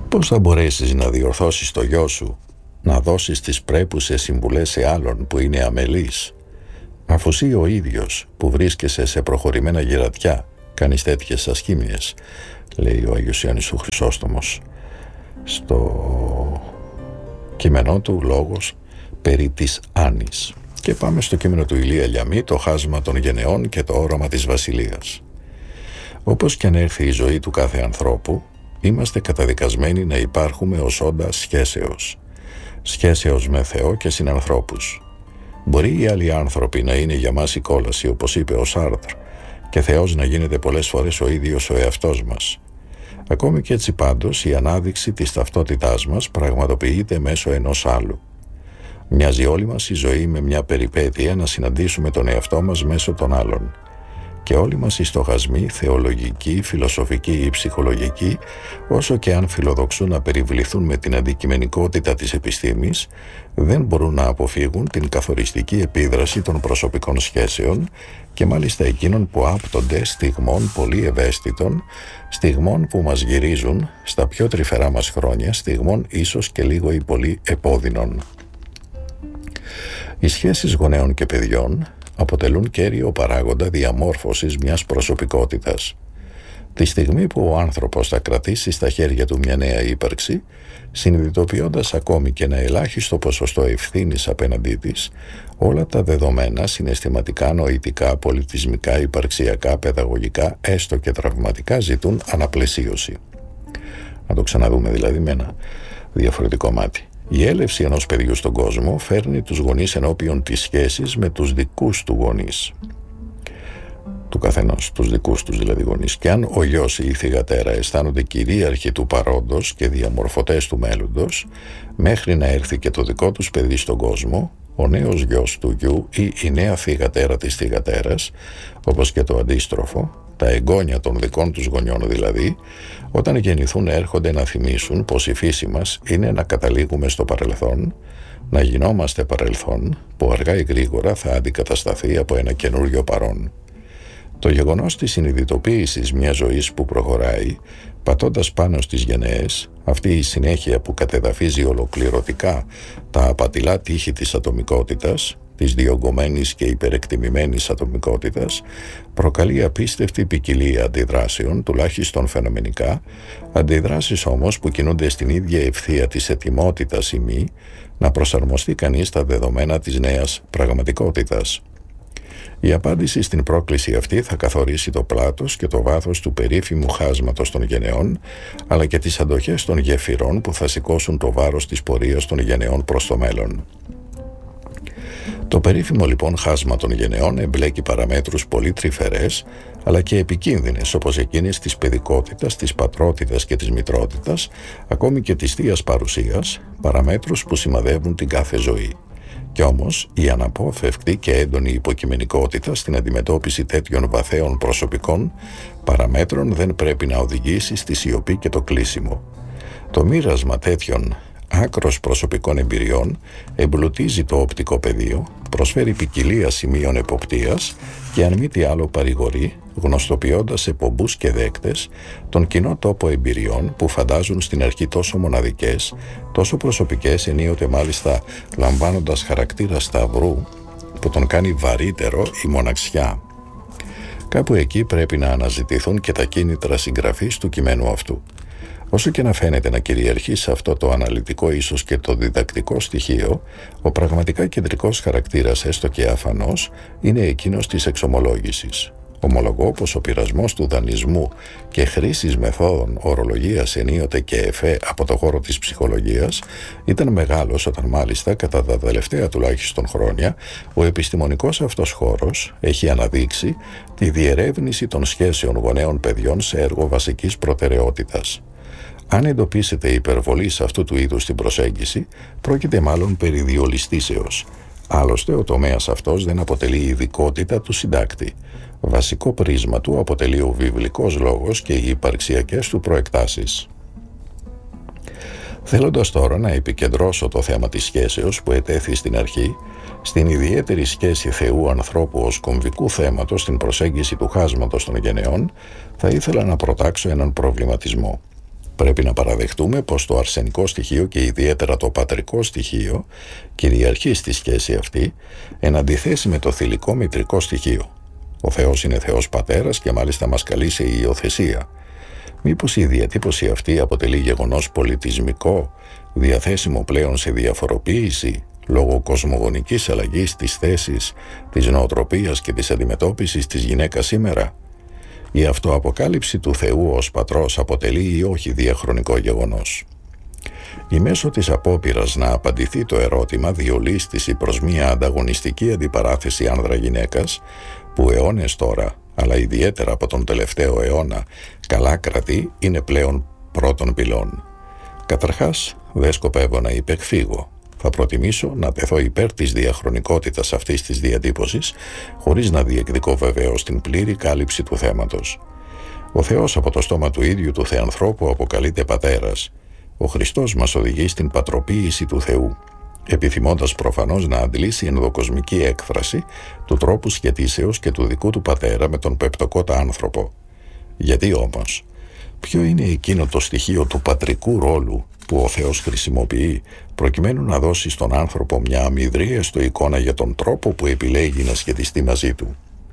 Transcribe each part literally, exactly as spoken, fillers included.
Πώς θα μπορέσεις να διορθώσεις το γιο σου, να δώσεις τις πρέπουσες συμβουλές σε άλλον που είναι αμελής, αφού εσύ ο ίδιος που βρίσκεσαι σε προχωρημένα γερατιά κάνεις τέτοιες ασχήμιες, λέει ο Άγιος Ιωάννης ο Χρυσόστομος στο κείμενό του «Λόγος περί της Άνης». Και πάμε στο κείμενο του Ηλία Λιαμή, το χάσμα των γενεών και το όραμα της βασιλείας. Όπως και αν έρθει η ζωή του κάθε ανθρώπου, είμαστε καταδικασμένοι να υπάρχουμε ως όντα σχέσεως. Σχέσεως με Θεό και συνανθρώπους. Μπορεί οι άλλοι άνθρωποι να είναι για μας η κόλαση, όπως είπε ο Σάρτρ, και Θεός να γίνεται πολλές φορές ο ίδιος ο εαυτός μας. Ακόμη και έτσι πάντως η ανάδειξη της ταυτότητάς μας πραγματοποιείται μέσω ενός άλλου. Μοιάζει όλη μας η ζωή με μια περιπέτεια να συναντήσουμε τον εαυτό μας μέσω των άλλων. Και όλοι μας οι στοχασμοί, θεολογικοί, φιλοσοφικοί ή ψυχολογικοί, όσο και αν φιλοδοξούν να περιβληθούν με την αντικειμενικότητα της επιστήμης, δεν μπορούν να αποφύγουν την καθοριστική επίδραση των προσωπικών σχέσεων και μάλιστα εκείνων που άπτονται στιγμών πολύ ευαίσθητων, στιγμών που μας γυρίζουν στα πιο τρυφερά μας χρόνια, στιγμών ίσως και λίγο ή πολύ επώδυνων. Οι σχέσεις γονέων και παιδιών αποτελούν κέριο παράγοντα διαμόρφωσης μιας προσωπικότητας. Τη στιγμή που ο άνθρωπος θα κρατήσει στα χέρια του μια νέα ύπαρξη, συνειδητοποιώντας ακόμη και ένα ελάχιστο ποσοστό ευθύνης απέναντί της, όλα τα δεδομένα συναισθηματικά, νοητικά, πολιτισμικά, υπαρξιακά, παιδαγωγικά, έστω και τραυματικά ζητούν αναπλαισίωση. Να το ξαναδούμε δηλαδή με ένα διαφορετικό μάτι. Η έλευση ενός παιδιού στον κόσμο φέρνει τους γονείς ενώπιον της σχέσης με τους δικούς του γονείς. Του καθενός, τους δικούς τους δηλαδή γονείς. Και αν ο γιος ή η θυγατέρα αισθάνονται κυρίαρχοι του παρόντος και διαμορφωτές του μέλλοντος, μέχρι να έρθει και το δικό τους παιδί στον κόσμο, ο νέος γιος του γιου ή η νέα θυγατέρα της θυγατέρας, όπως και το αντίστροφο, τα εγγόνια των δικών τους γονιών δηλαδή, όταν γεννηθούν έρχονται να θυμίσουν πως η φύση μας είναι να καταλήγουμε στο παρελθόν, να γινόμαστε παρελθόν, που αργά ή γρήγορα θα αντικατασταθεί από ένα καινούριο παρόν. Το γεγονός της συνειδητοποίησης μιας ζωής που προχωράει, πατώντας πάνω στις γενναίες, αυτή η συνέχεια που κατεδαφίζει ολοκληρωτικά τα απατηλά τείχη της ατομικότητας, της διωγγωμένης και υπερεκτιμημένης ατομικότητας, προκαλεί απίστευτη ποικιλία αντιδράσεων, τουλάχιστον φαινομενικά, αντιδράσεις όμως που κινούνται στην ίδια ευθεία της ετοιμότητας ή μη, να προσαρμοστεί κανείς στα δεδομένα της νέας πραγματικότητας. Η απάντηση στην πρόκληση αυτή θα καθορίσει το πλάτος και το βάθος του περίφημου χάσματος των γενεών, αλλά και τις αντοχές των γεφυρών που θα σηκώσουν το βάρος της πορείας των γενεών προς το μέλλον. Το περίφημο λοιπόν χάσμα των γενεών εμπλέκει παραμέτρους πολύ τρυφερές, αλλά και επικίνδυνες, όπως εκείνες της παιδικότητας, της πατρότητας και της μητρότητας, ακόμη και της θείας παρουσίας, παραμέτρους που σημαδεύουν την κάθε ζωή. Κι όμως η αναπόφευκτη και έντονη υποκειμενικότητα στην αντιμετώπιση τέτοιων βαθέων προσωπικών παραμέτρων δεν πρέπει να οδηγήσει στη σιωπή και το κλείσιμο. Το μοίρασμα τέτοιων άκρος προσωπικών εμπειριών εμπλουτίζει το οπτικό πεδίο, προσφέρει ποικιλία σημείων εποπτείας και αν μη τι άλλο παρηγορεί, γνωστοποιώντας σε πομπούς και δέκτες τον κοινό τόπο εμπειριών που φαντάζουν στην αρχή τόσο μοναδικές, τόσο προσωπικές, ενίοτε μάλιστα λαμβάνοντας χαρακτήρα σταυρού που τον κάνει βαρύτερο η μοναξιά. Κάπου εκεί πρέπει να αναζητηθούν και τα κίνητρα συγγραφής του κειμένου αυτού. Όσο και να φαίνεται να κυριαρχεί σε αυτό το αναλυτικό ίσως και το διδακτικό στοιχείο, ο πραγματικά κεντρικός χαρακτήρας, έστω και αφανώς, είναι εκείνος της εξομολόγησης. Ομολογώ πως ο πειρασμός του δανεισμού και χρήσης μεθόδων ορολογίας ενίοτε και εφέ από το χώρο της ψυχολογίας ήταν μεγάλος όταν μάλιστα κατά τα τελευταία τουλάχιστον χρόνια ο επιστημονικός αυτός χώρος έχει αναδείξει τη διερεύνηση των σχέσεων γονέων παιδιών σε έργο βασικής προτεραιότητας. Αν εντοπίσετε υπερβολή σε αυτού του είδους την προσέγγιση, πρόκειται μάλλον περί διολιστήσεως. Άλλωστε, ο τομέας αυτός δεν αποτελεί ειδικότητα του συντάκτη. Βασικό πρίσμα του αποτελεί ο βιβλικός λόγος και οι υπαρξιακές του προεκτάσεις. Θέλοντας τώρα να επικεντρώσω το θέμα της σχέσεως που ετέθη στην αρχή, στην ιδιαίτερη σχέση Θεού-ανθρώπου ως κομβικού θέματος στην προσέγγιση του χάσματος των γενεών, θα ήθελα να προτάξω έναν προβληματισμό. Πρέπει να παραδεχτούμε πως το αρσενικό στοιχείο και ιδιαίτερα το πατρικό στοιχείο κυριαρχεί στη σχέση αυτή εν αντιθέσει με το θηλυκό μητρικό στοιχείο. Ο Θεός είναι Θεός Πατέρας και μάλιστα μας καλεί σε υιοθεσία. Μήπως η διατύπωση αυτή αποτελεί γεγονός πολιτισμικό, διαθέσιμο πλέον σε διαφοροποίηση, λόγω κοσμογονικής αλλαγής της θέσης, της νοοτροπίας και της αντιμετώπισης της γυναίκας σήμερα? Η αυτοαποκάλυψη του Θεού ως πατρός αποτελεί ή όχι διαχρονικό γεγονός? Η μέσω της απόπειρας να απαντηθεί το ερώτημα διολίστηση προς μια ανταγωνιστική αντιπαράθεση άνδρα-γυναίκας, που αιώνες τώρα, αλλά ιδιαίτερα από τον τελευταίο αιώνα, καλά κρατεί, είναι πλέον πρώτων πυλών. Καταρχάς, δεν σκοπεύω να υπεκφύγω. Θα προτιμήσω να τεθώ υπέρ της διαχρονικότητας αυτής της διατύπωσης, χωρίς να διεκδικώ βεβαίως την πλήρη κάλυψη του θέματος. Ο Θεός από το στόμα του ίδιου του Θεανθρώπου αποκαλείται Πατέρας. Ο Χριστός μας οδηγεί στην πατροποίηση του Θεού, επιθυμώντας προφανώς να αντλήσει ενδοκοσμική έκφραση του τρόπου σχετίσεως και του δικού του Πατέρα με τον πεπτοκότα άνθρωπο. Γιατί όμως? Ποιο είναι εκείνο το στοιχείο του πατρικού ρόλου που ο Θεός χρησιμοποιεί προκειμένου να δώσει στον άνθρωπο μια αμυδρή έστω εικόνα για τον τρόπο που επιλέγει να σχετιστεί μαζί του?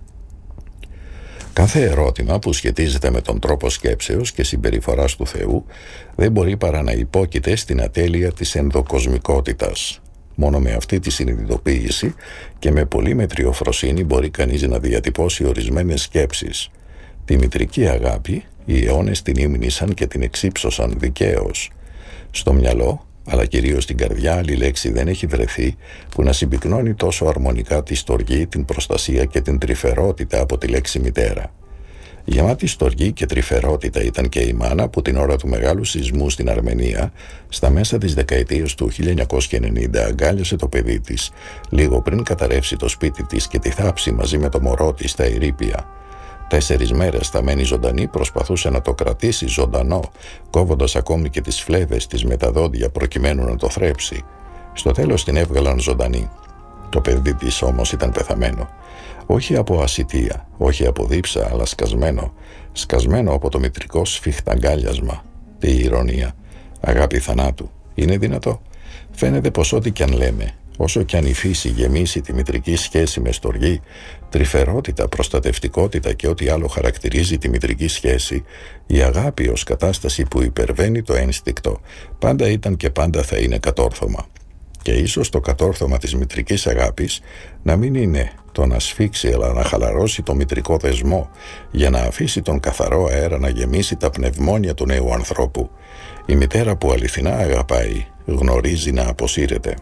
Κάθε ερώτημα που σχετίζεται με τον τρόπο σκέψεως και συμπεριφοράς του Θεού δεν μπορεί παρά να υπόκειται στην ατέλεια της ενδοκοσμικότητας. Μόνο με αυτή τη συνειδητοποίηση και με πολύ μετριοφροσύνη μπορεί κανείς να διατυπώσει ορισμένες σκέψεις. Τη μητρική αγάπη οι αιώνες την ύμνησαν και την εξύψωσαν δικαίως. Στο μυαλό, αλλά κυρίως στην καρδιά, άλλη λέξη δεν έχει βρεθεί που να συμπυκνώνει τόσο αρμονικά τη στοργή, την προστασία και την τρυφερότητα από τη λέξη μητέρα. Γεμάτη στοργή και τρυφερότητα ήταν και η μάνα που την ώρα του μεγάλου σεισμού στην Αρμενία, στα μέσα της δεκαετίας του χίλια εννιακόσια ενενήντα, αγκάλιασε το παιδί της, λίγο πριν καταρρεύσει το σπίτι της και τη θάψει μαζί με το μωρό της στα ερείπια. Τέσσερις μέρες σταμένη ζωντανή προσπαθούσε να το κρατήσει ζωντανό, κόβοντας ακόμη και τις φλέβες της με τα δόντια προκειμένου να το θρέψει. Στο τέλος την έβγαλαν ζωντανή. Το παιδί της όμως ήταν πεθαμένο. Όχι από ασιτεία, όχι από δίψα, αλλά σκασμένο. Σκασμένο από το μητρικό σφιχταγκάλιασμα. Τι ηρωνία. Αγάπη θανάτου. Είναι δυνατό? Φαίνεται πως ό,τι κι αν λέμε, όσο κι αν η φύση γεμίσει τη μητρική σχέση με στοργή, τρυφερότητα, προστατευτικότητα και ό,τι άλλο χαρακτηρίζει τη μητρική σχέση, η αγάπη ως κατάσταση που υπερβαίνει το ένστικτο πάντα ήταν και πάντα θα είναι κατόρθωμα. Και ίσως το κατόρθωμα της μητρικής αγάπης να μην είναι το να σφίξει αλλά να χαλαρώσει το μητρικό δεσμό για να αφήσει τον καθαρό αέρα να γεμίσει τα πνευμόνια του νέου ανθρώπου. Η μητέρα που αληθινά αγαπάει γνωρίζει να αποσύρεται.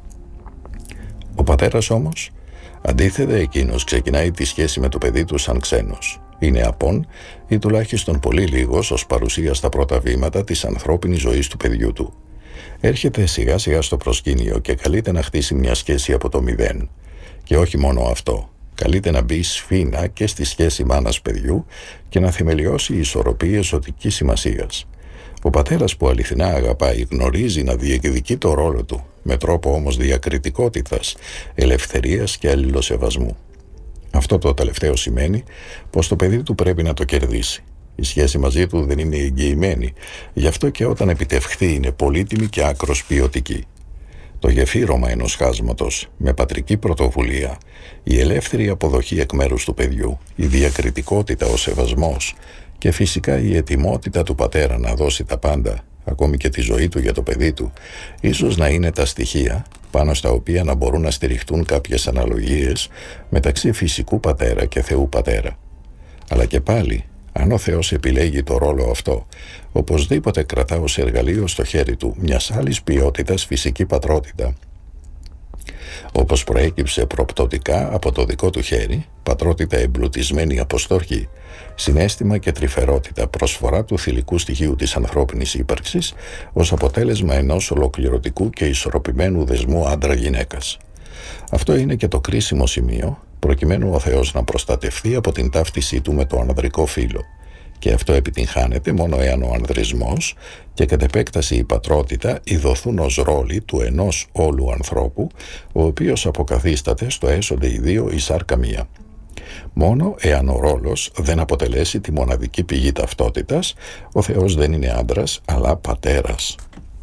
Ο πατέρας όμως, αντίθετα, εκείνος ξεκινάει τη σχέση με το παιδί του σαν ξένος. Είναι απόν ή τουλάχιστον πολύ λίγος ως παρουσία στα πρώτα βήματα της ανθρώπινης ζωής του παιδιού του. Έρχεται σιγά σιγά στο προσκήνιο και καλείται να χτίσει μια σχέση από το μηδέν. Και όχι μόνο αυτό, καλείται να μπει σφήνα και στη σχέση μάνας παιδιού και να θεμελιώσει ισορροπίες ζωτικής σημασίας. Ο πατέρας που αληθινά αγαπάει γνωρίζει να διεκδικεί το ρόλο του, με τρόπο όμως διακριτικότητας, ελευθερίας και αλληλοσεβασμού. Αυτό το τελευταίο σημαίνει πως το παιδί του πρέπει να το κερδίσει. Η σχέση μαζί του δεν είναι εγγυημένη, γι' αυτό και όταν επιτευχθεί είναι πολύτιμη και άκρος ποιοτική. Το γεφύρωμα ενός χάσματος με πατρική πρωτοβουλία, η ελεύθερη αποδοχή εκ μέρους του παιδιού, η διακριτικότητα, ο σεβασμός και φυσικά η ετοιμότητα του πατέρα να δώσει τα πάντα, ακόμη και τη ζωή του για το παιδί του, ίσως να είναι τα στοιχεία πάνω στα οποία να μπορούν να στηριχτούν κάποιες αναλογίες μεταξύ φυσικού πατέρα και Θεού πατέρα. Αλλά και πάλι, αν ο Θεός επιλέγει το ρόλο αυτό, οπωσδήποτε κρατά ως εργαλείο στο χέρι του μιας άλλης ποιότητας φυσική πατρότητα. Όπως προέκυψε προπτωτικά από το δικό του χέρι, πατρότητα εμπλουτισμένη από στοργή, συναίσθημα και τρυφερότητα, προσφορά του θηλυκού στοιχείου της ανθρώπινης ύπαρξης ως αποτέλεσμα ενός ολοκληρωτικού και ισορροπημένου δεσμού άντρα-γυναίκας. Αυτό είναι και το κρίσιμο σημείο προκειμένου ο Θεός να προστατευτεί από την ταύτισή του με το ανδρικό φύλο. Και αυτό επιτυγχάνεται μόνο εάν ο ανδρισμός και κατ' επέκταση η πατρότητα ειδωθούν ως ρόλοι του ενός όλου ανθρώπου, ο οποίος αποκαθίσταται στο έσονται οι δύο η σάρκα μία. Μόνο εάν ο ρόλος δεν αποτελέσει τη μοναδική πηγή ταυτότητας, ο Θεός δεν είναι άντρας, αλλά πατέρας.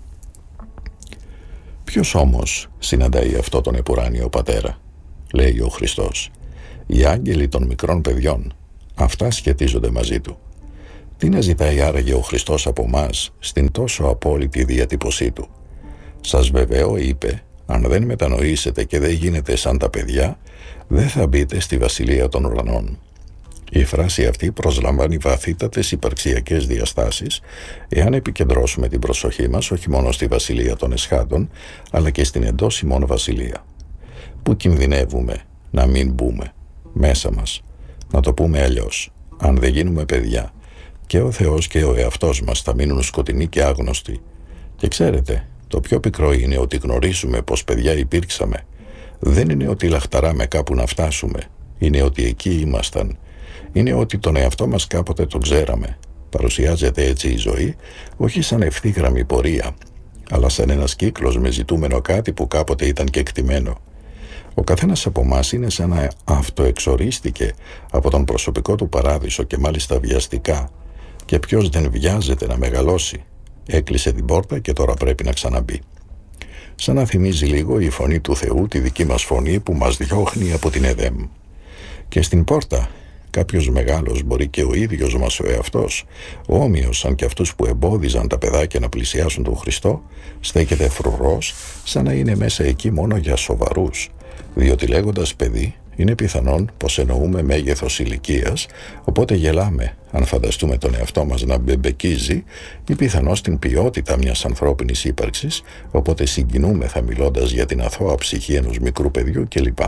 Ποιος όμως συναντάει αυτό τον επουράνιο πατέρα? Λέει ο Χριστός. Οι άγγελοι των μικρών παιδιών. Αυτά σχετίζονται μαζί του. Τι να ζητάει άραγε ο Χριστός από μας στην τόσο απόλυτη διατύπωσή του? Σας βεβαίω, είπε, αν δεν μετανοήσετε και δεν γίνετε σαν τα παιδιά, δεν θα μπείτε στη βασιλεία των ουρανών. Η φράση αυτή προσλαμβάνει βαθύτατες υπαρξιακές διαστάσεις εάν επικεντρώσουμε την προσοχή μας όχι μόνο στη βασιλεία των εσχάτων, αλλά και στην εντός ημών βασιλεία. Πού κινδυνεύουμε να μην μπούμε? Μέσα μας. Να το πούμε αλλιώς. Αν δεν γίνουμε παιδιά, και ο Θεός και ο εαυτός μας θα μείνουν σκοτεινοί και άγνωστοι. Και ξέρετε, το πιο πικρό είναι ότι γνωρίζουμε πως παιδιά υπήρξαμε. Δεν είναι ότι λαχταράμε κάπου να φτάσουμε. Είναι ότι εκεί ήμασταν. Είναι ότι τον εαυτό μας κάποτε τον ξέραμε. Παρουσιάζεται έτσι η ζωή, όχι σαν ευθύγραμμη πορεία, αλλά σαν ένας κύκλος με ζητούμενο κάτι που κάποτε ήταν κεκτημένο. Ο καθένας από εμάς είναι σαν να αυτοεξορίστηκε από τον προσωπικό του παράδεισο και μάλιστα βιαστικά. Και ποιος δεν βιάζεται να μεγαλώσει? Έκλεισε την πόρτα και τώρα πρέπει να ξαναμπεί. Σαν να θυμίζει λίγο η φωνή του Θεού τη δική μας φωνή που μας διώχνει από την Εδέμ. Και στην πόρτα κάποιος μεγάλος, μπορεί και ο ίδιος μας ο εαυτός, όμοιος σαν και αυτούς που εμπόδιζαν τα παιδάκια να πλησιάσουν τον Χριστό, στέκεται φρουρός σαν να είναι μέσα εκεί μόνο για σοβαρούς, διότι λέγοντας παιδί είναι πιθανόν πως εννοούμε μέγεθος ηλικίας, οπότε γελάμε αν φανταστούμε τον εαυτό μας να μπεμπεκίζει, ή πιθανώς την ποιότητα μιας ανθρώπινης ύπαρξης, οπότε συγκινούμεθα μιλώντας για την αθώα ψυχή ενός μικρού παιδιού κλπ.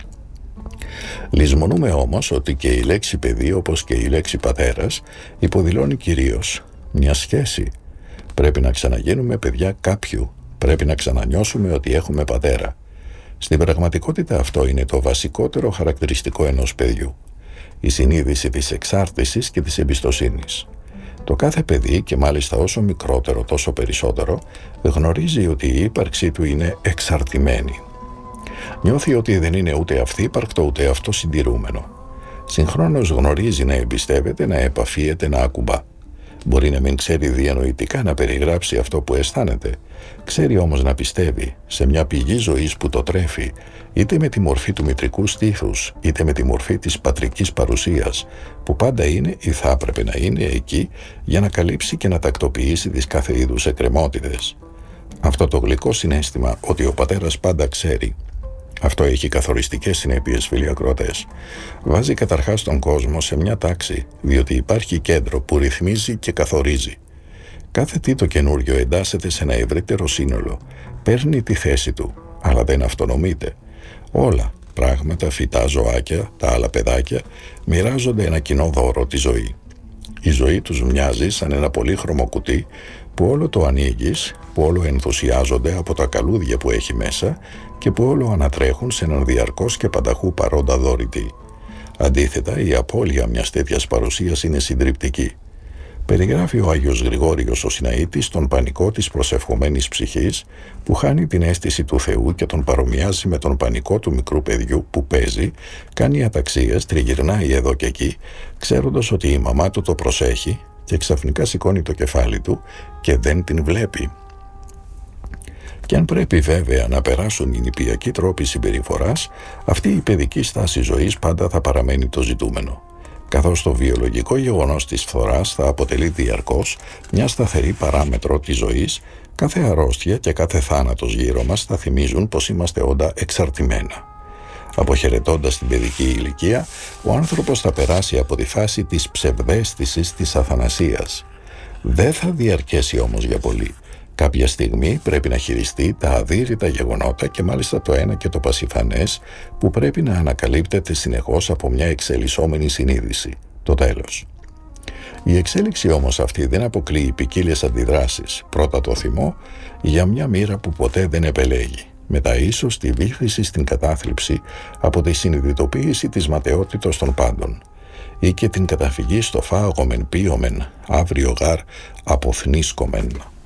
Λησμονούμε όμως ότι και η λέξη παιδί, όπως και η λέξη πατέρας, υποδηλώνει κυρίως μια σχέση. Πρέπει να ξαναγίνουμε παιδιά κάποιου, πρέπει να ξανανιώσουμε ότι έχουμε πατέρα. Στην πραγματικότητα αυτό είναι το βασικότερο χαρακτηριστικό ενός παιδιού. Η συνείδηση της εξάρτησης και της εμπιστοσύνης. Το κάθε παιδί, και μάλιστα όσο μικρότερο τόσο περισσότερο, γνωρίζει ότι η ύπαρξή του είναι εξαρτημένη. Νιώθει ότι δεν είναι ούτε αυθύπαρκτο ούτε αυτοσυντηρούμενο. Συγχρόνως γνωρίζει να εμπιστεύεται, να επαφίεται, να ακουμπά. Μπορεί να μην ξέρει διανοητικά να περιγράψει αυτό που αισθάνεται. Ξέρει όμως να πιστεύει σε μια πηγή ζωής που το τρέφει, είτε με τη μορφή του μητρικού στήθους, είτε με τη μορφή της πατρικής παρουσίας, που πάντα είναι ή θα έπρεπε να είναι εκεί για να καλύψει και να τακτοποιήσει τις κάθε είδους εκκρεμότητες. Αυτό το γλυκό συναίσθημα ότι ο πατέρας πάντα ξέρει, αυτό έχει καθοριστικές συνέπειες, φίλοι ακροατές. Βάζει καταρχάς τον κόσμο σε μια τάξη, διότι υπάρχει κέντρο που ρυθμίζει και καθορίζει. Κάθε τι το καινούριο εντάσσεται σε ένα ευρύτερο σύνολο, παίρνει τη θέση του, αλλά δεν αυτονομείται. Όλα, πράγματα, φυτά, ζωάκια, τα άλλα παιδάκια, μοιράζονται ένα κοινό δώρο, τη ζωή. Η ζωή τους μοιάζει σαν ένα πολύχρωμο κουτί που όλο το ανοίγεις, που όλο ενθουσιάζονται από τα καλούδια που έχει μέσα και που όλο ανατρέχουν σε έναν διαρκώς και πανταχού παρόντα δωρητή. Αντίθετα, η απώλεια μιας τέτοιας παρουσίας είναι συντριπτική. Περιγράφει ο Άγιος Γρηγόριος ο Σιναήτης τον πανικό της προσευχομένης ψυχής που χάνει την αίσθηση του Θεού και τον παρομοιάζει με τον πανικό του μικρού παιδιού που παίζει, κάνει αταξίες, τριγυρνάει εδώ και εκεί, ξέροντας ότι η μαμά του το προσέχει και ξαφνικά σηκώνει το κεφάλι του και δεν την βλέπει. Και αν πρέπει βέβαια να περάσουν οι νηπιακοί τρόποι συμπεριφοράς, αυτή η παιδική στάση ζωής πάντα θα παραμένει το ζητούμενο. Καθώς το βιολογικό γεγονός της φθοράς θα αποτελεί διαρκώς μια σταθερή παράμετρο της ζωής, κάθε αρρώστια και κάθε θάνατος γύρω μας θα θυμίζουν πως είμαστε όντα εξαρτημένα. Αποχαιρετώντας την παιδική ηλικία, ο άνθρωπος θα περάσει από τη φάση της ψευδαίσθησης της αθανασίας. Δεν θα διαρκέσει όμως για πολύ. Κάποια στιγμή πρέπει να χειριστεί τα αδύρυτα γεγονότα και μάλιστα το ένα και το πασιφανές που πρέπει να ανακαλύπτεται συνεχώς από μια εξελισσόμενη συνείδηση. Το τέλος. Η εξέλιξη όμως αυτή δεν αποκλείει ποικίλες αντιδράσεις. Πρώτα το θυμό για μια μοίρα που ποτέ δεν επελέγει. Μετά ίσως τη βύθιση στην κατάθλιψη από τη συνειδητοποίηση της ματαιότητος των πάντων. Ή και την καταφυγή στο φάγομεν πίωμεν, αύριο γάρ αποθνίσκομεν.